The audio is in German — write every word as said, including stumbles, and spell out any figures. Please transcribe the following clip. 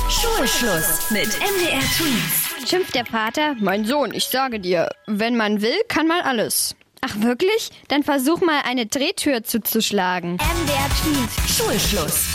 Schulschluss mit M D R Twins. Schimpft der Vater: Mein Sohn, ich sage dir, wenn man will, kann man alles. Ach wirklich? Dann versuch mal eine Drehtür zuzuschlagen. M D R Twins. Schulschluss.